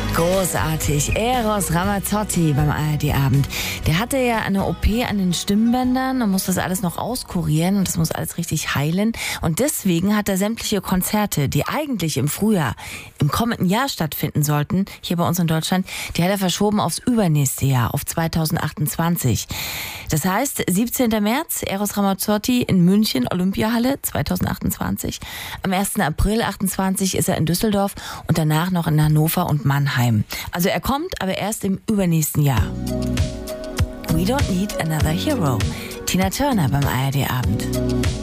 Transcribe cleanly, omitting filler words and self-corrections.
Großartig. Eros Ramazzotti beim ARD-Abend. Der hatte ja eine OP an den Stimmbändern und muss das alles noch auskurieren und das muss alles richtig heilen. Und deswegen hat er sämtliche Konzerte, die eigentlich im Frühjahr, im kommenden Jahr stattfinden sollten, hier bei uns in Deutschland, die hat er verschoben aufs übernächste Jahr, auf 2028. Das heißt, 17. März, Eros Ramazzotti in München, Olympiahalle 2028. Am 1. April 28 ist er in Düsseldorf und danach noch in Hannover und Mannheim. Also er kommt, aber erst im übernächsten Jahr. We don't need another hero. Tina Turner beim ARD-Abend.